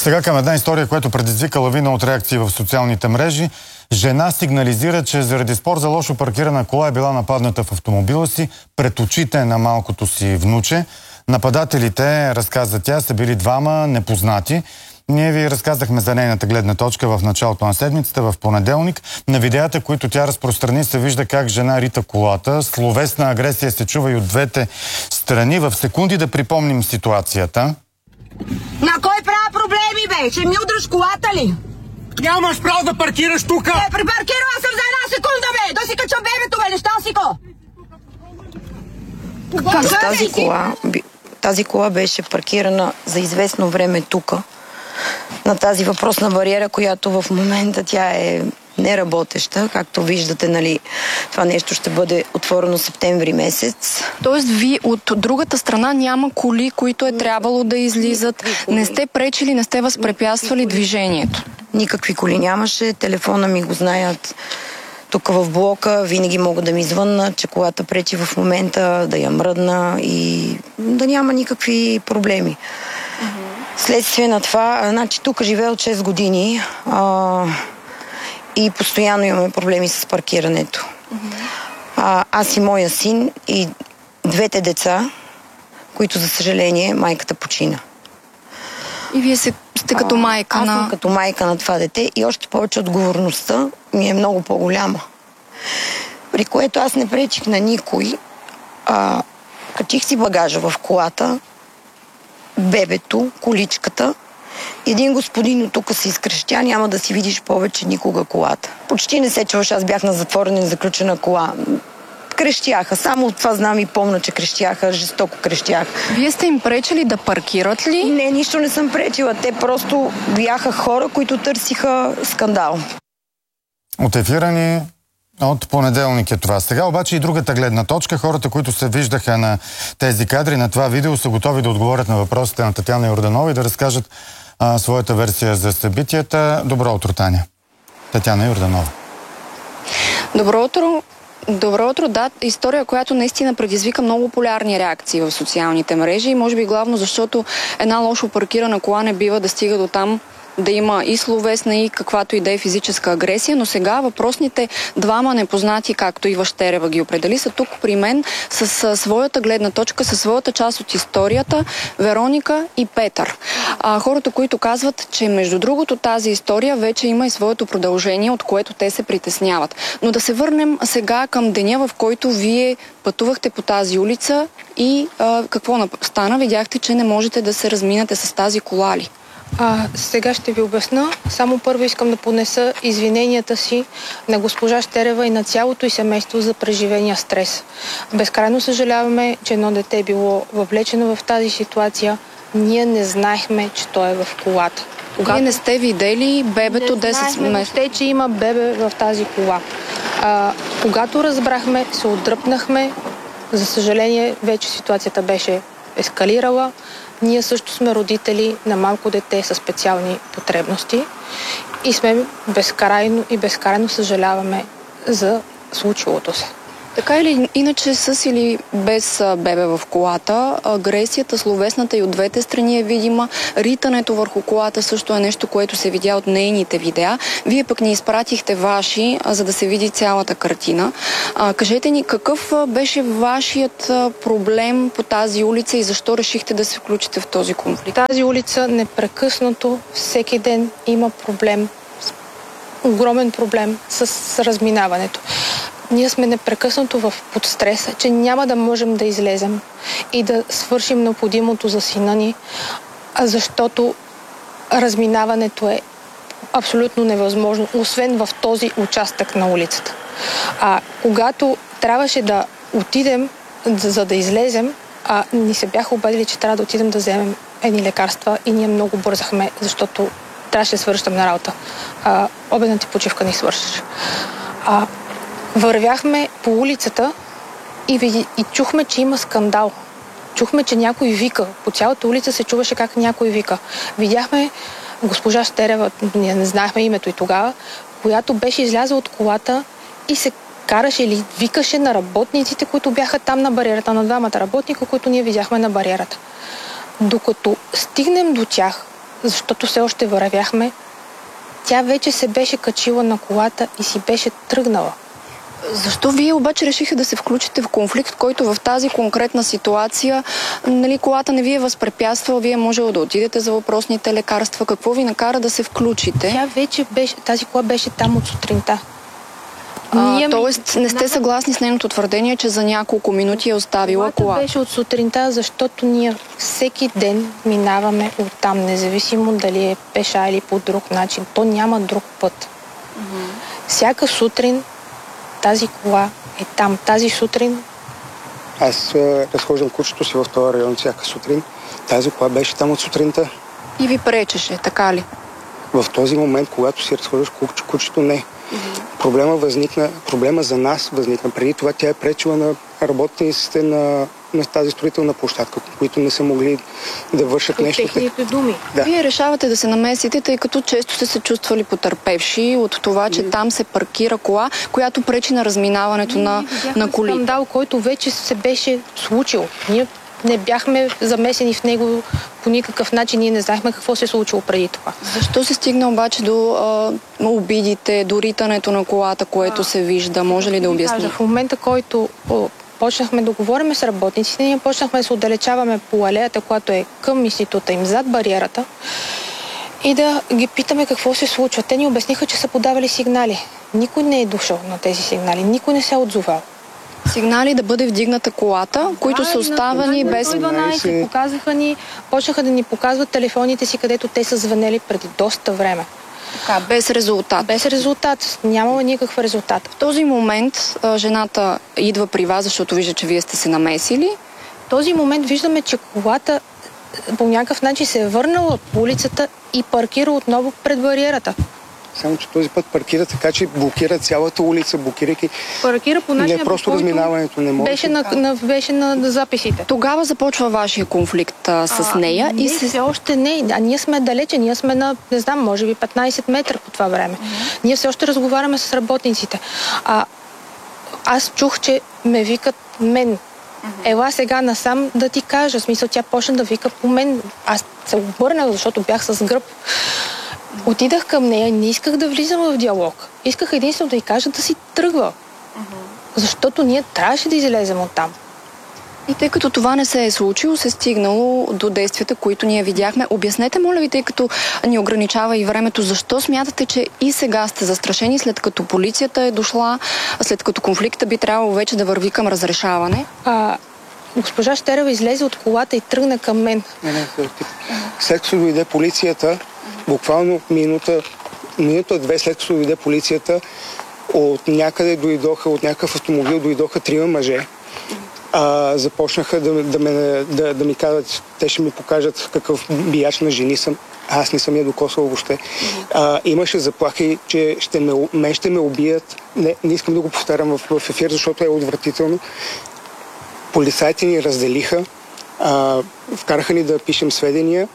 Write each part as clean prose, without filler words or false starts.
Сега към една история, която предизвика лавина от реакции в социалните мрежи. Жена сигнализира, че заради спор за лошо паркирана кола е била нападната в автомобила си пред очите на малкото си внуче. Нападателите, разказа тя, са били двама непознати. Ние ви разказахме за нейната гледна точка в началото на седмицата, в понеделник. На видеята, които тя разпространи, се вижда как жена рита колата. Словесна агресия се чува и от двете страни. В секунди да припомним ситуацията. На кой правя проблеми, бе? Ще ми удръж колата ли? Нямаш право да паркираш тука! Припаркирала съм за една секунда, бе! Да си кача бебето, бе! Неща си го! Тази кола беше паркирана за известно време тука, на тази въпросна бариера, която в момента тя е неработеща. Както виждате, нали, това нещо ще бъде отворено септември месец. Тоест, ви от другата страна няма коли, които е трябвало да излизат. Не сте пречили, не сте възпрепятствали движението. Никакви коли нямаше. Телефона ми го знаят тук в блока. Винаги могат да ми звъннат, че колата пречи в момента, да я мръдна и да няма никакви проблеми. Следствие на това, значи тук живея от 6 години и постоянно имаме проблеми с паркирането. Аз и моя син и двете деца, които за съжаление майката почина. И вие сте като майка Аз съм като майка на това дете и още повече отговорността ми е много по-голяма. При което аз не пречих на никой. Качих си багажа в колата, бебето, количката. Един господин от тук се изкрещя, няма да си видиш повече никога колата. Почти не се чуваш, аз бях на затворена и заключена кола. Крещяха, само от това знам и помня, че крещяха, жестоко крещяха. Вие сте им пречили да паркират ли? Не, нищо не съм пречила. Те просто бяха хора, които търсиха скандал. От ефира ни от понеделник е това. Сега обаче и другата гледна точка. Хората, които се виждаха на тези кадри, на това видео, са готови да отговорят на въпросите на Татяна Йорданова и да разкажат своята версия за събитията. Добро утро, Таня. Татяна Йорданова. Добро утро. Добро утро, да. История, която наистина предизвика много полярни реакции в социалните мрежи и може би главно защото една лошо паркирана кола не бива да стига до там да има и словесна, и каквато и да е физическа агресия, но сега въпросните двама непознати, както Ива Щерева ги определи, са тук при мен с своята гледна точка, със своята част от историята, Вероника и Петър. Хората, които казват, че между другото тази история вече има и своето продължение, от което те се притесняват. Но да се върнем сега към деня, в който вие пътувахте по тази улица и какво стана? Видяхте, че не можете да се разминете с тази кола ли? Сега ще ви обясна. Само първо искам да понеса извиненията си на госпожа Щерева и на цялото й семейство за преживения стрес. Безкрайно съжаляваме, че едно дете е било въвлечено в тази ситуация. Ние не знаехме, че той е в колата. Вие не сте видели бебето 10 месеца? Че има бебе в тази кола. Когато разбрахме, се отдръпнахме. За съжаление, вече ситуацията беше ескалирала. Ние също сме родители на малко дете със специални потребности и сме безкрайно съжаляваме за случилото се. Така или иначе, с или без бебе в колата, агресията, словесната и от двете страни е видима. Ритането върху колата също е нещо, което се видя от нейните видеа. Вие пък ни изпратихте ваши, за да се види цялата картина. Кажете ни, какъв беше вашият проблем по тази улица и защо решихте да се включите в този конфликт? Тази улица непрекъснато, всеки ден има проблем, огромен проблем с разминаването. Ние сме непрекъснато под стрес, че няма да можем да излезем и да свършим необходимото за сина ни, защото разминаването е абсолютно невъзможно, освен в този участък на улицата. Когато трябваше да отидем, за да излезем, ни се бяха обадили, че трябва да отидем да вземем едни лекарства и ние много бързахме, защото трябваше да свършим на работа. Обедната почивка ни свършиш. Вървяхме по улицата и чухме, че има скандал. Чухме, че някой вика. По цялата улица се чуваше как някой вика. Видяхме госпожа Щерева, ние не знаехме името и тогава, която беше излязла от колата и се караше или викаше на работниците, които бяха там на бариерата, на двамата работника, които ние видяхме на бариерата. Докато стигнем до тях, защото все още вървяхме. Тя вече се беше качила на колата и си беше тръгнала. Защо вие обаче решиха да се включите в конфликт, който в тази конкретна ситуация, нали, колата не ви е възпрепятствала, вие можело да отидете за въпросните лекарства? Какво ви накара да се включите? Тя вече беше, тази кола беше там от сутринта. Тоест не сте съгласни с нейното твърдение, че за няколко минути е оставила кола? Колата беше от сутринта, защото ние всеки ден минаваме оттам, независимо дали е пеша или по друг начин. То няма друг път. Всяка сутрин тази кола е там. Тази сутрин Аз разхождам кучето си в този район всяка сутрин. Тази кола беше там от сутринта. И ви пречеше, така ли? В този момент, когато си разхождаш кучето, не. Проблема за нас възникна. Преди това тя е пречила на работниците на тази строителна площадка, които не са могли да вършат нещо. техните думи. Да. Вие решавате да се намесите, тъй като често сте се чувствали потърпевши от това, че там се паркира кола, която пречи на разминаването на колите. Скандал, който вече се беше случил. Ние не бяхме замесени в него по никакъв начин. Ние не знаехме какво се е случило преди това. Защо се стигна обаче до обидите, до ритането на колата, което се вижда? Може ли да обясни? В момента, който почнахме да говорим с работниците, ние почнахме да се отдалечаваме по алеята, която е към института им, зад бариерата, и да ги питаме какво се случва. Те ни обясниха, че са подавали сигнали. Никой не е дошъл на тези сигнали. Никой не се е отзовал. Сигнали да бъде вдигната колата, които са оставани без... 12 показаха ни, почнаха да ни показват телефоните си, където те са звънели преди доста време. Така, без резултат. Без резултат. Нямало никакъв резултат. В този момент жената идва при вас, защото вижда, че вие сте се намесили. В този момент виждаме, че колата по някакъв начин се е върнала по улицата и паркира отново пред бариерата. Само, че този път паркира така, че блокира цялата улица, блокирайки... Паркира по начина, не просто разминаването, не може. Беше на записите. Тогава започва вашия конфликт с нея. И все още не. Ние сме далече. Ние сме на, не знам, може би 15 метра по това време. Ние все още разговаряме с работниците. Аз чух, че ме викат мен. Ела сега насам да ти кажа. В смисъл, тя почна да вика по мен. Аз се обърнах, защото бях с гръб. Отидах към нея и не исках да влизам в диалог. Исках единствено да й кажа да си тръгва. Защото ние трябваше да излезем оттам. И тъй като това не се е случило, се е стигнало до действията, които ние видяхме. Обяснете, моля ви, тъй като ни ограничава и времето, защо смятате, че и сега сте застрашени, след като полицията е дошла, след като конфликта би трябвало вече да върви към разрешаване? Госпожа Щерева излезе от колата и тръгна към мен. След като дойде полицията, буквално минута-две след като дойде полицията, от някъде дойдоха, от някакъв автомобил дойдоха 3 мъже. Започнаха да ми казват, те ще ми покажат какъв бияч на жени съм. Аз не съм я докосвал въобще. Имаше заплахи, че мен ще ме убият. Не искам да го повтарям в ефир, защото е отвратително. Полицайите ни разделиха, вкараха ни да пишем сведения.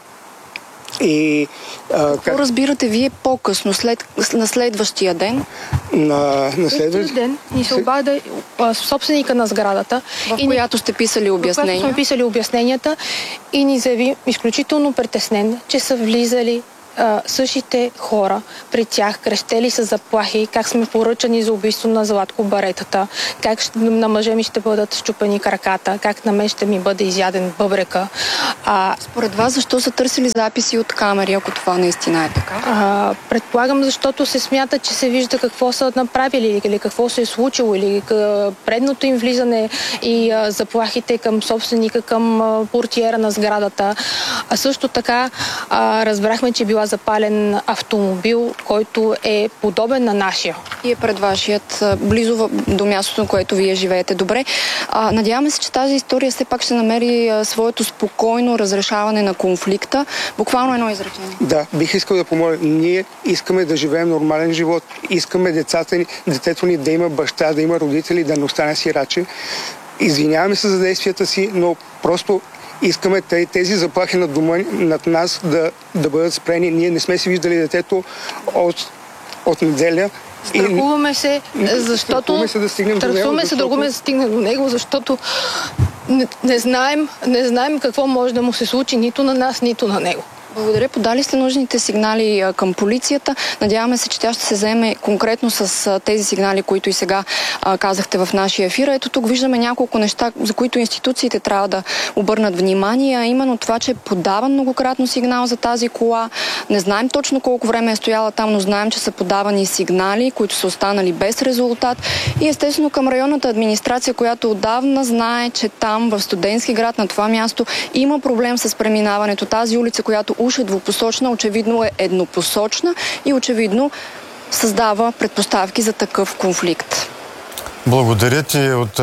Какво разбирате вие по-късно, на следващия ден? На следващия ден ни се обади собственика на сградата. В която сте писали обяснения. В която сме писали обясненията и ни заяви изключително притеснен, че са влизали същите хора при тях, крещели с заплахи, как сме поръчани за убийство на Златко Баретата, как на мъжа ми ще бъдат счупени краката, как на мен ще ми бъде изяден бъбрека. Според вас, защо са търсили записи от камери, ако това наистина е така? Предполагам, защото се смята, че се вижда какво са направили или какво се е случило, или предното им влизане и заплахите към собственика, към портиера на сградата. Също така разбрахме, че била запален автомобил, който е подобен на нашия. И е пред вашият, близо до мястото, на което вие живеете. Добре. Надяваме се, че тази история все пак ще намери своето спокойно разрешаване на конфликта. Буквално едно изречение. Да, бих искал да помоля. Ние искаме да живеем нормален живот. Искаме детето ни да има баща, да има родители, да не остане сираче. Извиняваме се за действията си, но просто искаме тези заплахи над дома, над нас да бъдат спрени. Ние не сме си виждали детето от неделя. Страхуваме се, защото... Страхуваме се да стигнем до него. Страхуваме се да стигнем до него, защото не знаем какво може да му се случи нито на нас, нито на него. Благодаря. Подали сте нужните сигнали към полицията. Надяваме се, че тя ще се заеме конкретно с тези сигнали, които и сега казахте в нашия ефир. Ето тук виждаме няколко неща, за които институциите трябва да обърнат внимание, а именно това, че е подаван многократно сигнал за тази кола. Не знаем точно колко време е стояла там, но знаем, че са подавани сигнали, които са останали без резултат. И естествено към районната администрация, която отдавна знае, че там в Студентски град на това място има проблем с преминаването. Тази улица, която уж е двупосочна, очевидно е еднопосочна и очевидно създава предпоставки за такъв конфликт. Благодаря ти. От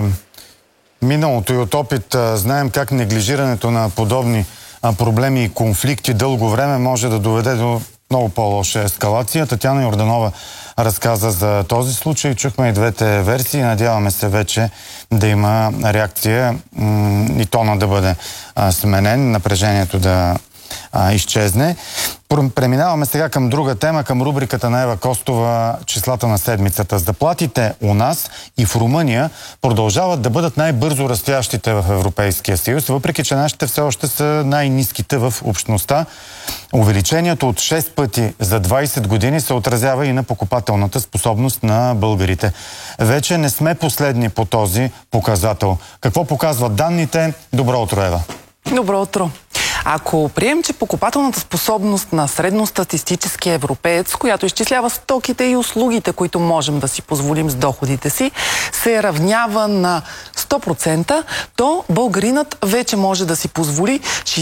миналото и от опит знаем как неглижирането на подобни проблеми и конфликти дълго време може да доведе до много по-лоша ескалация. Татяна Йорданова разказа за този случай. Чухме и двете версии. Надяваме се вече да има реакция и тона да бъде сменен, напрежението да изчезне. Преминаваме сега към друга тема, към рубриката на Ева Костова, числата на седмицата. Заплатите у нас и в Румъния продължават да бъдат най-бързо растящите в Европейския съюз, въпреки че нашите все още са най-ниските в общността. Увеличението от 6 пъти за 20 години се отразява и на покупателната способност на българите. Вече не сме последни по този показател. Какво показват данните? Добро утро, Ева! Добро утро! Ако прием, че покупателната способност на средностатистическия европеец, която изчислява стоките и услугите, които можем да си позволим с доходите си, се равнява на 100%, то българинът вече може да си позволи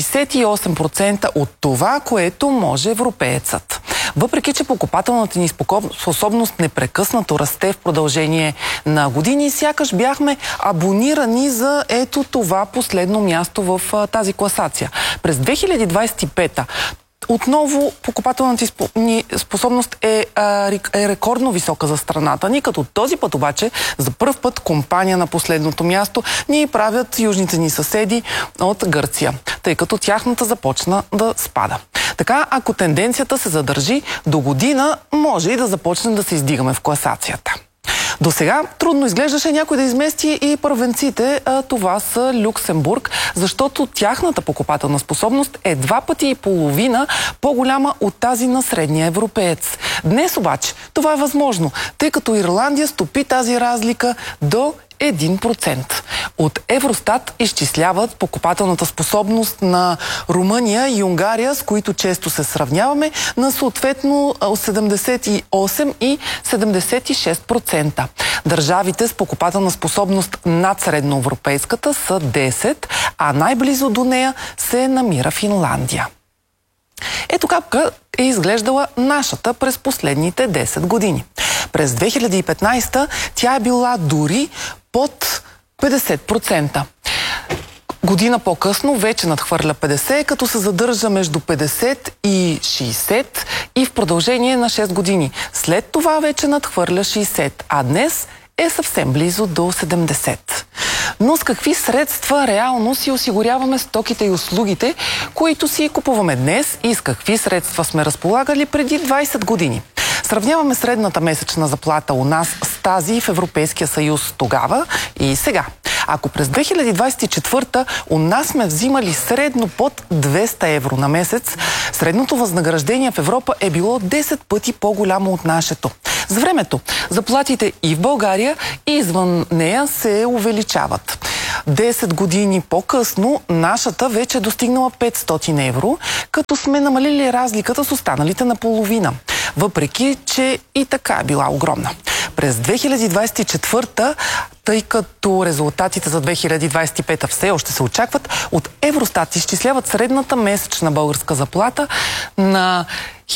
68% от това, което може европеецът. Въпреки че покупателната ни способност непрекъснато расте в продължение на години, сякаш бяхме абонирани за ето това последно място в тази класация. През 2025-та отново покупателната ни способност е рекордно висока за страната ни, като този път обаче за пръв път компания на последното място ни правят южните ни съседи от Гърция, тъй като тяхната започна да спада. Така, ако тенденцията се задържи, до година може и да започнем да се издигаме в класацията. До сега трудно изглеждаше някой да измести и първенците, това са Люксембург, защото тяхната покупателна способност е 2 пъти и половина по-голяма от тази на средния европеец. Днес обаче това е възможно, тъй като Ирландия стопи тази разлика до 1%. От Евростат изчисляват покупателната способност на Румъния и Унгария, с които често се сравняваме, на съответно 78 и 76%. Държавите с покупателна способност над средноевропейската са 10, а най-близо до нея се намира Финландия. Ето как е изглеждала нашата през последните 10 години. През 2015 тя е била дори под 50%. Година по-късно вече надхвърля 50, като се задържа между 50 и 60 и в продължение на 6 години. След това вече надхвърля 60, а днес е съвсем близо до 70. Но с какви средства реално си осигуряваме стоките и услугите, които си купуваме днес и с какви средства сме разполагали преди 20 години? Сравняваме средната месечна заплата у нас с тази в Европейския съюз тогава и сега. Ако през 2024 у нас сме взимали средно под 200 евро на месец, средното възнаграждение в Европа е било 10 пъти по-голямо от нашето. С времето заплатите и в България, и извън нея се увеличават. 10 години по-късно нашата вече е достигнала 500 евро, като сме намалили разликата с останалите на половина. Въпреки че и така е била огромна. През 2024, тъй като резултатите за 2025 все още се очакват, от Евростат изчисляват средната месечна българска заплата на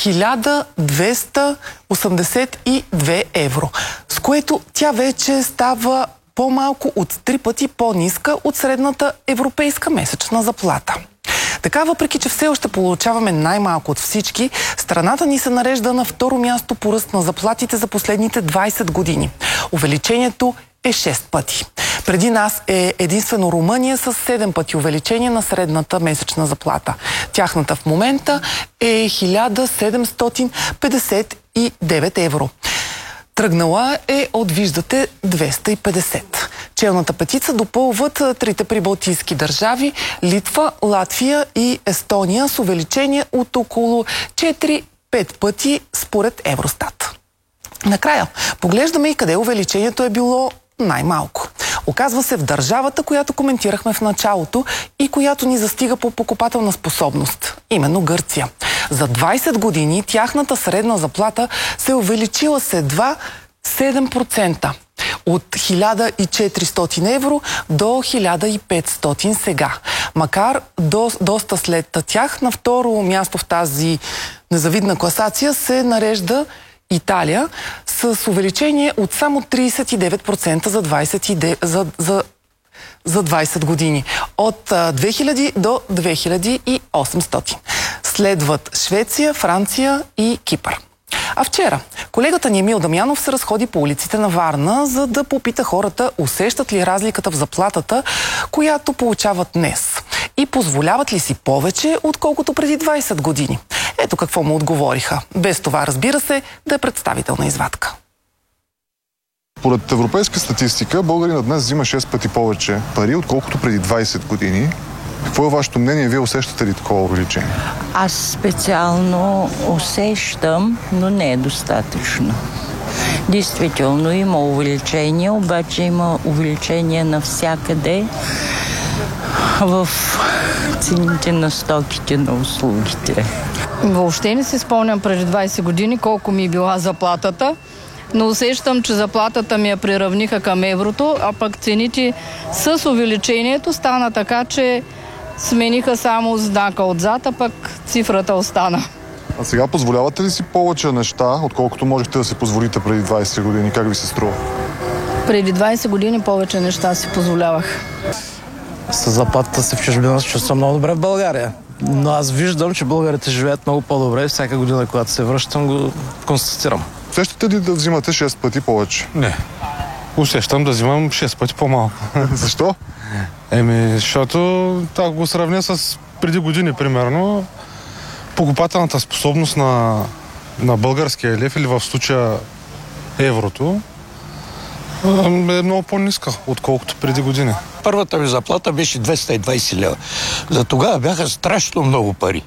1282 евро, с което тя вече става по-малко от 3 пъти по-ниска от средната европейска месечна заплата. Така, въпреки че все още получаваме най-малко от всички, страната ни се нарежда на второ място по ръст на заплатите за последните 20 години. Увеличението е 6 пъти. Преди нас е единствено Румъния с 7 пъти увеличение на средната месечна заплата. Тяхната в момента е 1759 евро. Тръгнала е от, виждате, 250. Челната петица допълват трите прибалтийски държави – Литва, Латвия и Естония с увеличение от около 4-5 пъти според Евростат. Накрая, поглеждаме и къде увеличението е било най-малко. Оказва се в държавата, която коментирахме в началото и която ни застига по покупателна способност. Именно Гърция. За 20 години тяхната средна заплата се е увеличила с едва 7%. От 1400 евро до 1500 сега. Макар доста след тях, на второ място в тази незавидна класация се нарежда Италия с увеличение от само 39% за 20 години. От 2000 до 2800. Следват Швеция, Франция и Кипър. А вчера колегата ни Емил Дамянов се разходи по улиците на Варна, за да попита хората усещат ли разликата в заплатата, която получават днес. И позволяват ли си повече, отколкото преди 20 години. Ето какво му отговориха. Без това, разбира се, да е представителна извадка. Поред европейска статистика, българинът днес взима 6 пъти повече пари, отколкото преди 20 години. Какво е вашето мнение? Вие усещате ли такова увеличение? Аз специално усещам, но не е достатъчно. Действително има увеличение, обаче има увеличение навсякъде в цените на стоките, на услугите. Въобще не си спомням преди 20 години колко ми е била заплатата, но усещам, че заплатата ми я приравниха към еврото, а пък цените с увеличението стана така, че смениха само знака отзад, а пък цифрата остана. А сега позволявате ли си повече неща, отколкото можехте да си позволите преди 20 години? Как ви се струва? Преди 20 години повече неща си позволявах. С заплатата си в чужбина се чувствам много добре в България. Но аз виждам, че българите живеят много по-добре. Всяка година, когато се връщам, го констатирам. Усещате ли да взимате 6 пъти повече? Не. Усещам да взимам 6 пъти по-малко. Защо? Защото ако го сравня с преди години, примерно, покупателната способност на българския лев или в случая еврото е много по-ниска, отколкото преди години. Първата ми заплата беше 220 лева. За тогава бяха страшно много пари.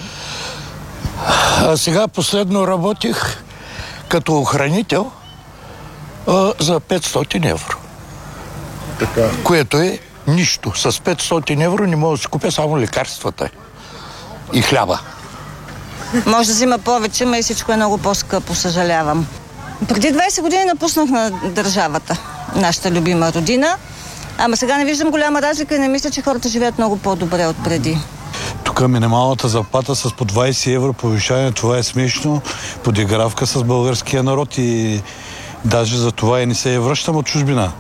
А сега последно работих като охранител за 500 евро. Така. Което е нищо. С 500 евро не мога да си купя само лекарствата и хляба. Може да взима повече, но и всичко е много по-скъпо, съжалявам. Преди 20 години напуснах на държавата, нашата любима родина, ама сега не виждам голяма разлика и не мисля, че хората живеят много по-добре от преди. Тук минималната заплата с по 20 евро повишение, това е смешно, подигравка с българския народ и даже за това и не се връщам от чужбина.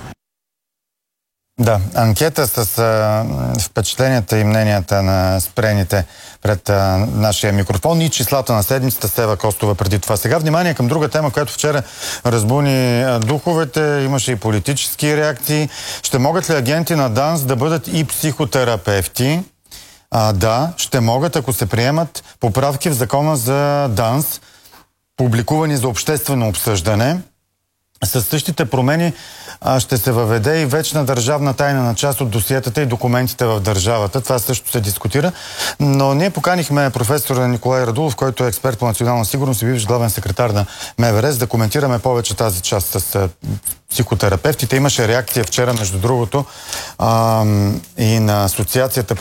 Да, анкета с впечатленията и мненията на спрените пред нашия микрофон и числата на седмицата. Сева Костова преди това. Сега внимание към друга тема, която вчера разбуни духовете. Имаше и политически реакции. Ще могат ли агенти на ДАНС да бъдат и психотерапевти? Да, ще могат, ако се приемат поправки в закона за ДАНС, публикувани за обществено обсъждане. Със същите промени ще се въведе и вечна държавна тайна на част от досиетата и документите в държавата. Това също се дискутира. Но ние поканихме професора Николай Радулов, който е експерт по национална сигурност и бивш главен секретар на МВР, за да коментираме повече тази част с психотерапевтите. Имаше реакция вчера, между другото, и на Асоциацията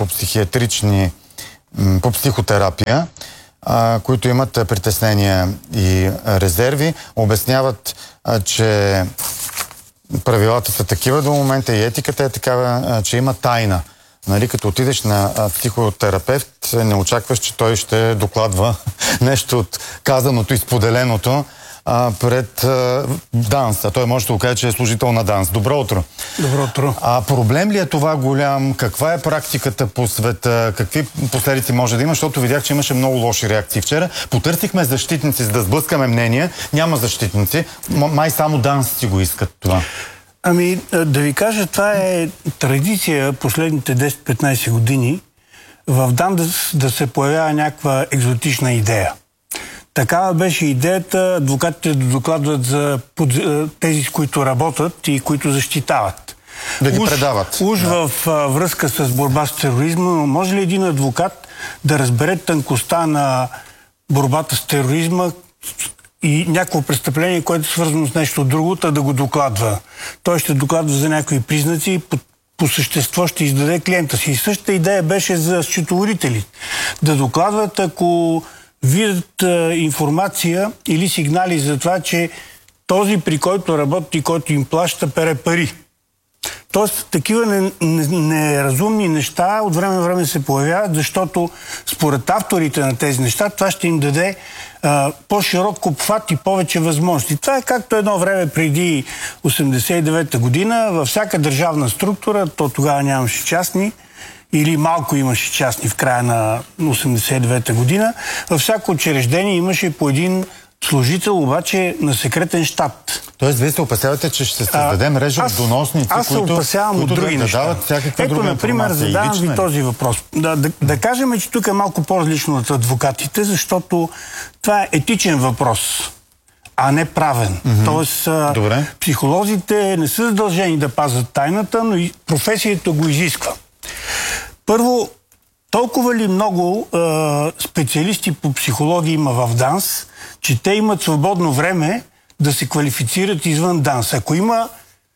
по психотерапия, които имат притеснения и резерви. Обясняват, че правилата са такива до момента и етиката е такава, че има тайна. Нали, като отидеш на психотерапевт, не очакваш, че той ще докладва нещо от казаното и споделеното пред ДАНС. А той може да го каже, че е служител на ДАНС. Добро утро. Добро утро. Проблем ли е това голям? Каква е практиката по света? Какви последици може да има? Защото видях, че имаше много лоши реакции вчера. Потърсихме защитници, за да сблъскаме мнения. Няма защитници. Май само ДАНС си го искат това. Да ви кажа, това е традиция последните 10-15 години в ДАНС да се появява някаква екзотична идея. Такава беше идеята адвокатите да докладват за тези, с които работят и които защитават. Да ги предават. Уж в връзка с борба с тероризма, но може ли един адвокат да разбере тънкостта на борбата с тероризма и някакво престъпление, което е свързано с нещо друго, да го докладва? Той ще докладва за някои признаци и по същество ще издаде клиента си. И същата идея беше за счетоводители. Да докладват, ако видят информация или сигнали за това, че този, при който работи, който им плаща, пере пари. Тоест, такива неразумни неща от време на време се появяват, защото според авторите на тези неща това ще им даде по-широк обхват и повече възможности. Това е както едно време преди 89-та година, във всяка държавна структура, то тогава нямаше частни, или малко имаше частни в края на 89-та година, във всяко учреждение имаше по един служител, обаче на секретен щат. Тоест, вие се опасявате, че ще се създаде мрежа от доносници, които да дават всякаква друга например, задавам ви този въпрос. Да кажем, че тук е малко по-различно от адвокатите, защото това е етичен въпрос, а не правен. Тоест, психолозите не са задължени да пазят тайната, но и професията го изисква. Първо, толкова ли много специалисти по психология има в ДАНС, че те имат свободно време да се квалифицират извън ДАНС? Ако има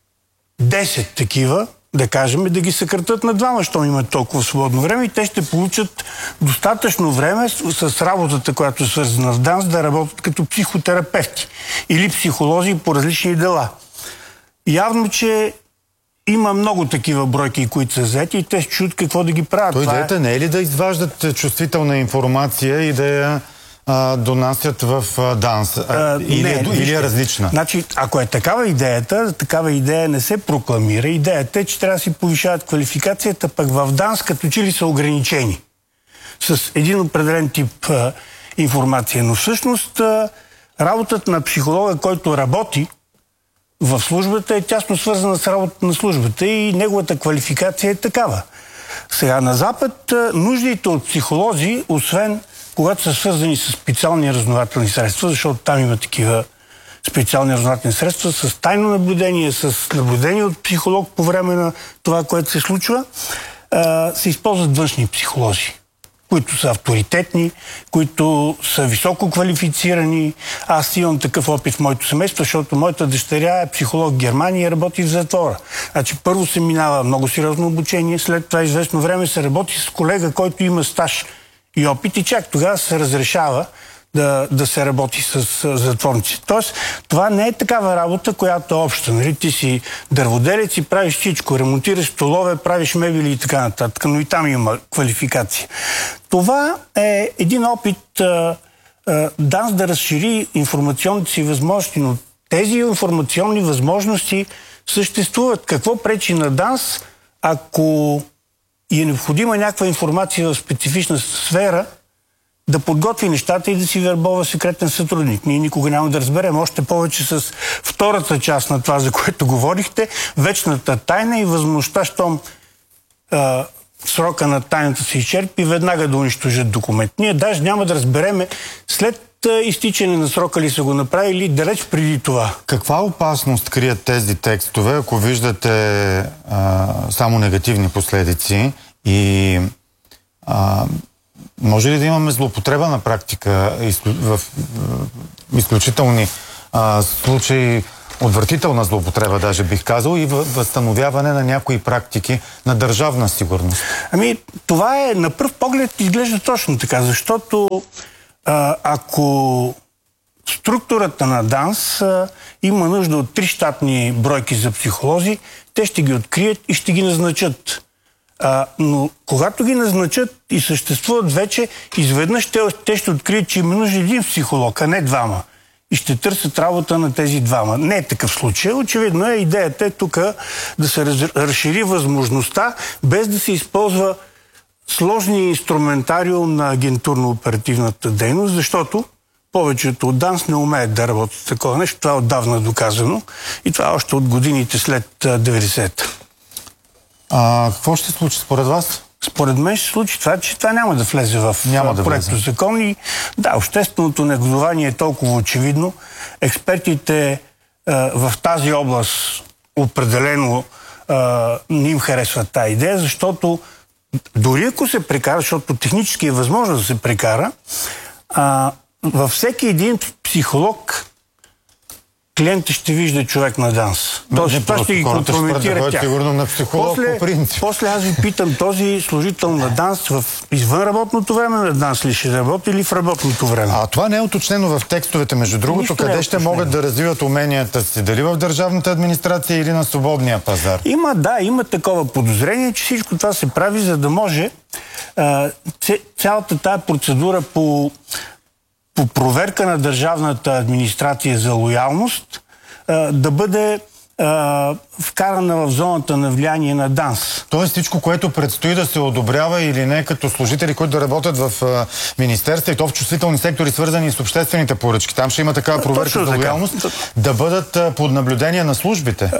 10 такива, да кажем, да ги съкратят на 2, защото имат толкова свободно време и те ще получат достатъчно време с работата, която е свързана с ДАНС, да работят като психотерапевти или психолози по различни дела. Явно, че има много такива бройки, които са взети и те се чудят какво да ги правят. Идеята не е ли да изваждат чувствителна информация и да я донасят в ДАНС? Или е различна? Значи, ако е такава идея не се прокламира. Идеята е, че трябва да си повишават квалификацията, пък в ДАНС като че ли са ограничени с един определен тип информация. Но всъщност работата на психолога, който работи в службата, е тясно свързана с работата на службата и неговата квалификация е такава. Сега на Запад нуждите от психолози, освен когато са свързани с специални разузнавателни средства, защото там има такива специални разузнавателни средства, с тайно наблюдение, с наблюдение от психолог по време на това, което се случва, се използват външни психолози, които са авторитетни, които са високо квалифицирани. Аз имам такъв опит в моето семейство, защото моята дъщеря е психолог в Германия и работи в затвора. Значи първо се минава много сериозно обучение, след това известно време се работи с колега, който има стаж и опит и чак тогава се разрешава да се работи с затворници. Тоест, това не е такава работа, която е обща. Нали? Ти си дърводелец и правиш всичко, ремонтираш столове, правиш мебели и така нататък, но и там има квалификация. Това е един опит ДАНС да разшири информационните си възможности, но тези информационни възможности съществуват. Какво пречи на ДАНС, ако е необходима някаква информация в специфична сфера, да подготви нещата и да си вербова секретен сътрудник? Ние никога няма да разберем. Още повече с втората част на това, за което говорихте, вечната тайна и възможността, щом срока на тайната се изчерпи, веднага да унищожат документ. Ние даже няма да разбереме след изтичане на срока ли са го направили, далеч преди това. Каква опасност крият тези текстове, ако виждате само негативни последици и може ли да имаме злоупотреба на практика в изключителни случаи, отвратителна злоупотреба, даже бих казал, и възстановяване на някои практики на държавна сигурност? Това е на пръв поглед изглежда точно така, защото ако структурата на ДАНС има нужда от 3 щатни бройки за психолози, те ще ги открият и ще ги назначат. Но когато ги назначат и съществуват вече, изведнъж те ще открият, че има нужда един психолог, а не 2. И ще търсят работа на тези 2. Не е такъв случай. Очевидно е, идеята е тук да се разшири възможността, без да се използва сложния инструментариум на агентурно-оперативната дейност, защото повечето от ДАНС не умеят да работят такова нещо. Това е отдавна доказано и това още от годините след 90-та. Какво ще се случи според вас? Според мен ще се случи това, че това няма да влезе в проектозакон. И да, общественото негодование е толкова очевидно. Експертите в тази област определено не им харесват тази идея, защото дори ако се прекара, защото технически е възможно да се прекара, във всеки един психолог клиентът ще вижда човек на ДАНС. Тоест, това ще ги компрометира тях. Сигурно на психолог по принцип. После аз ви питам, този служител на ДАНС в извънработното време на ДАНС ли ще работи или в работното време? Това не е уточнено в текстовете, между другото, Нищо къде ще могат да развиват уменията си? Дали в държавната администрация или на свободния пазар? Има такова подозрение, че всичко това се прави, за да може цялата тая процедура по проверка на държавната администрация за лоялност да бъде вкарана в зоната на влияние на ДАНС. Тоест всичко, което предстои да се одобрява или не като служители, които да работят в министерства и то в чувствителни сектори, свързани с обществените поръчки. Там ще има такава проверка за лоялност, да бъдат под наблюдение на службите.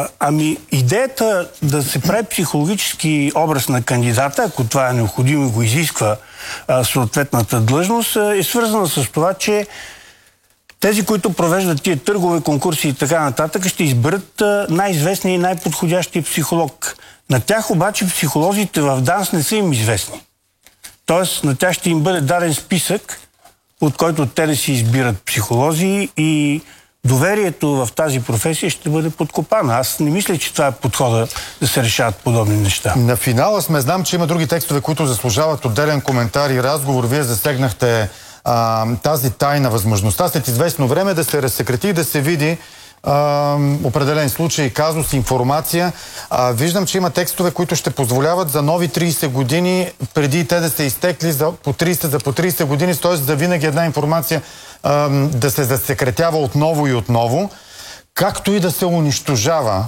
Идеята да се прави психологически образ на кандидата, ако това е необходимо и го изисква съответната длъжност, е свързана с това, че тези, които провеждат тия търгове, конкурси и така нататък, ще изберат най-известния и най-подходящия психолог. На тях обаче психолозите в ДАНС не са им известни. Тоест, на тях ще им бъде даден списък, от който те да си избират психолози и доверието в тази професия ще бъде подкопано. Аз не мисля, че това е подхода да се решават подобни неща. На финала знам, че има други текстове, които заслужават отделен коментар и разговор. Вие засегнахте тази тайна възможността след известно време да се разсекрети и да се види определен случай, казус, информация. Виждам, че има текстове, които ще позволяват за нови 30 години, преди те да се изтекли за по 30 години, т.е. за винаги една информация да се засекретява отново и отново, както и да се унищожава,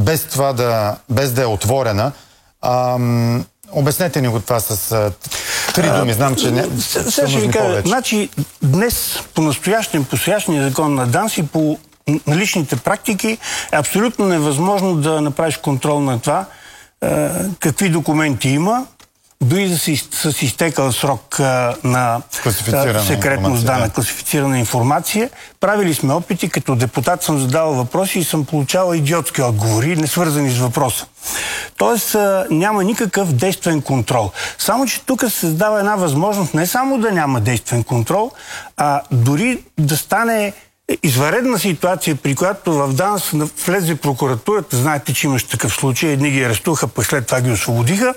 без да е отворена. Обяснете ни го това с 3 думи. Знам, че не са нужни повече. Значи, днес по сегашния закон на ДАНС и по наличните практики е абсолютно невъзможно да направиш контрол на това какви документи има, дори да с изтекал срок на секретност, на класифицирана информация. Правили сме опити, като депутат съм задавал въпроси и съм получавал идиотски отговори, не свързани с въпроса. Тоест няма никакъв действен контрол. Само, че тук се създава една възможност не само да няма действен контрол, а дори да стане извънредна ситуация, при която в ДАНС влезе прокуратурата, знаете, че имаш такъв случай, едни ги арестуваха, пък след това ги освободиха,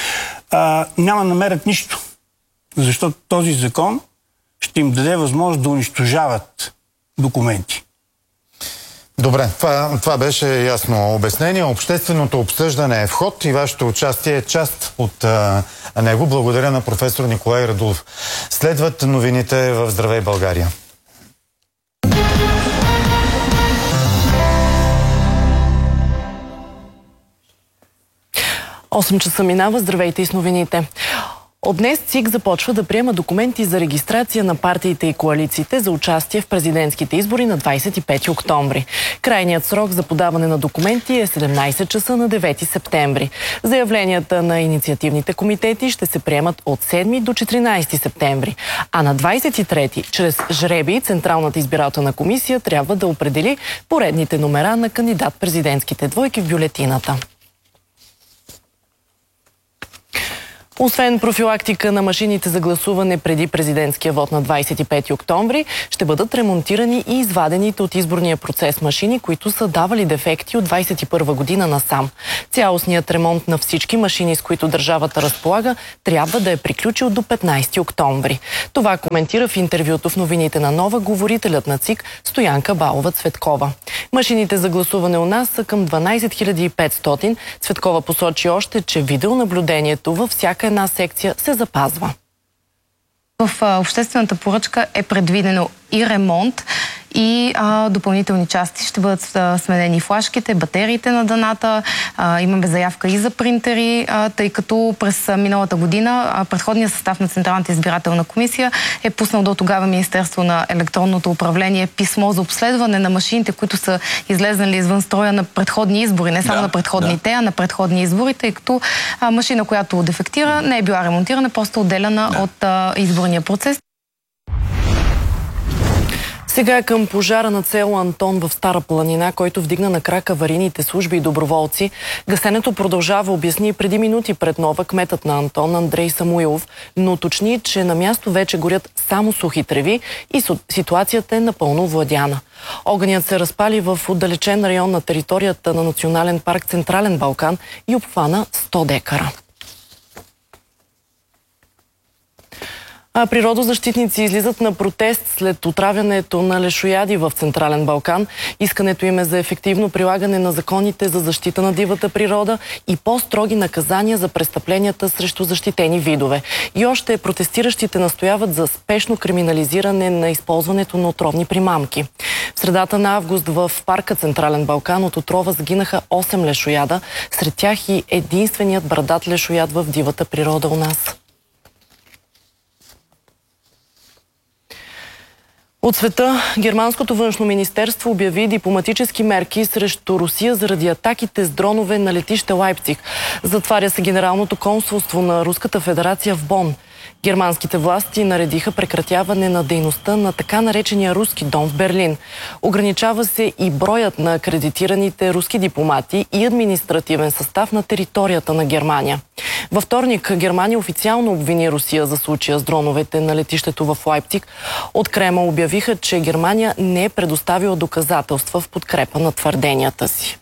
няма да намерят нищо. Защото този закон ще им даде възможност да унищожават документи. Добре, това беше ясно обяснение. Общественото обсъждане е в ход и вашето участие е част от него. Благодаря на професор Николай Радулов. Следват новините в Здравей България. 8 часа минава. Здравейте и с новините. От днес ЦИК започва да приема документи за регистрация на партиите и коалициите за участие в президентските избори на 25 октомври. Крайният срок за подаване на документи е 17 часа на 9 септември. Заявленията на инициативните комитети ще се приемат от 7 до 14 септември. А на 23 чрез жребий Централната избирателна комисия трябва да определи поредните номера на кандидат-президентските двойки в бюлетината. Освен профилактика на машините за гласуване преди президентския вод на 25 октомври, ще бъдат ремонтирани и извадените от изборния процес машини, които са давали дефекти от 21 година насам. Цялостният ремонт на всички машини, с които държавата разполага, трябва да е приключил до 15 октомври. Това коментира в интервюто в новините на Нова говорителят на ЦИК Стоянка Балова-Цветкова. Машините за гласуване у нас са към 12 500. Цветкова посочи още, че видеонаблюдението във всяка една секция се запазва. В обществената поръчка е предвидено и ремонт, и допълнителни части. Ще бъдат сменени флашките, батериите на даната. Имаме заявка и за принтери, тъй като през миналата година предходният състав на Централната избирателна комисия е пуснал до тогава Министерство на електронното управление писмо за обследване на машините, които са излезнали извън строя на предходни избори. Не само на предходните, а на предходни избори, тъй като машина, която дефектира, не е била ремонтирана, просто отделена от изборния процес. Сега към пожара на село Антон в Стара планина, който вдигна на крак аварийните служби и доброволци. Гасенето продължава, обясни преди минути пред Нова кметът на Антон Андрей Самуилов, но уточни, че на място вече горят само сухи треви и ситуацията е напълно овладяна. Огънят се разпали в отдалечен район на територията на Национален парк Централен Балкан и обхвана 100 декара. Природозащитници излизат на протест след отравянето на лешояди в Централен Балкан. Искането им е за ефективно прилагане на законите за защита на дивата природа и по-строги наказания за престъпленията срещу защитени видове. И още протестиращите настояват за спешно криминализиране на използването на отровни примамки. В средата на август в парка Централен Балкан от отрова загинаха 8 лешояда, сред тях и единственият брадат лешояд в дивата природа у нас. От света, германското външно министерство обяви дипломатически мерки срещу Русия заради атаките с дронове на летище Лайпциг. Затваря се Генералното консулство на Руската федерация в Бон. Германските власти наредиха прекратяване на дейността на така наречения руски дом в Берлин. Ограничава се и броят на акредитираните руски дипломати и административен състав на територията на Германия. Във вторник Германия официално обвини Русия за случая с дроновете на летището в Лайпциг. От Кремъл обявиха, че Германия не е предоставила доказателства в подкрепа на твърденията си.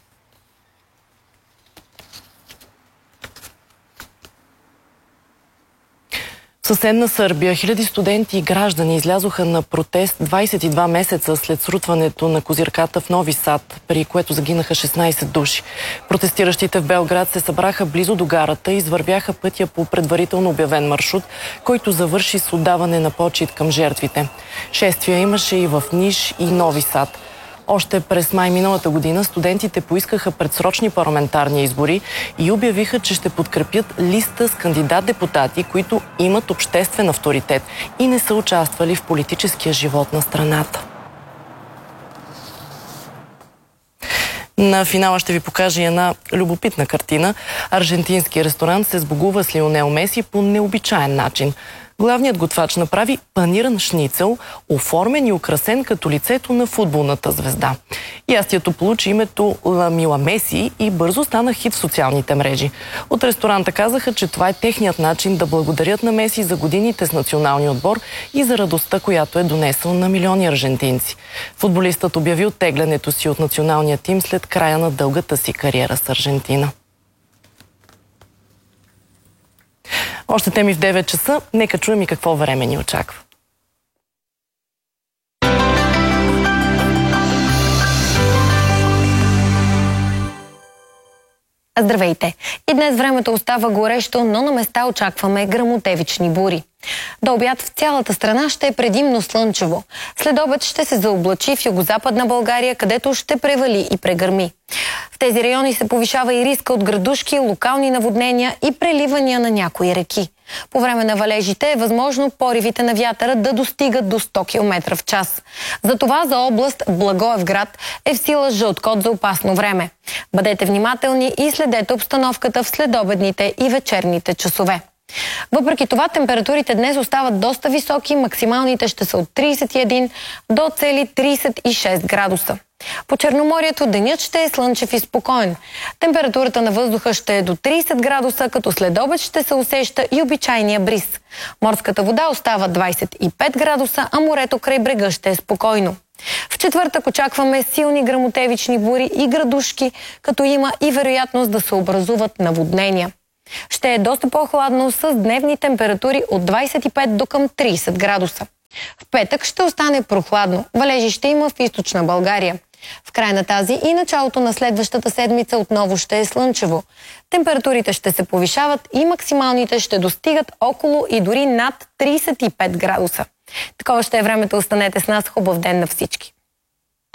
В съседна Сърбия хиляди студенти и граждани излязоха на протест 22 месеца след срутването на козирката в Нови Сад, при което загинаха 16 души. Протестиращите в Белград се събраха близо до гарата и извървяха пътя по предварително обявен маршрут, който завърши с отдаване на почит към жертвите. Шествия имаше и в Ниш и Нови Сад. Още през май миналата година студентите поискаха предсрочни парламентарни избори и обявиха, че ще подкрепят листа с кандидат-депутати, които имат обществен авторитет и не са участвали в политическия живот на страната. На финала ще ви покажа една любопитна картина. Аржентински ресторант се сбогува с Лионел Меси по необичаен начин. Главният готвач направи паниран шницел, оформен и украсен като лицето на футболната звезда. Ястието получи името Ла Мила Меси и бързо стана хит в социалните мрежи. От ресторанта казаха, че това е техният начин да благодарят на Меси за годините с националния отбор и за радостта, която е донесъл на милиони аржентинци. Футболистът обяви оттеглянето си от националния тим след края на дългата си кариера с Аржентина. Още теми в 9 часа. Нека чуем и какво време ни очаква. Здравейте! И днес времето остава горещо, но на места очакваме гръмотевични бури. До обяд в цялата страна ще е предимно слънчево. След обед ще се заоблачи в югозападна България, където ще превали и прегърми. В тези райони се повишава и риска от градушки, локални наводнения и преливания на някои реки. По време на валежите е възможно поривите на вятъра да достигат до 100 км в час. Затова за област Благоевград е в сила жълт код за опасно време. Бъдете внимателни и следете обстановката в следобедните и вечерните часове. Въпреки това, температурите днес остават доста високи, максималните ще са от 31 до цели 36 градуса. По Черноморието денят ще е слънчев и спокоен. Температурата на въздуха ще е до 30 градуса, като след обед ще се усеща и обичайния бриз. Морската вода остава 25 градуса, а морето край брега ще е спокойно. В четвъртък очакваме силни гръмотевични бури и градушки, като има и вероятност да се образуват наводнения. Ще е доста по-хладно с дневни температури от 25 до към 30 градуса. В петък ще остане прохладно. Валежи ще има в източна България. В края на тази и началото на следващата седмица отново ще е слънчево. Температурите ще се повишават и максималните ще достигат около и дори над 35 градуса. Такова ще е времето. Останете с нас. Хубав ден на всички!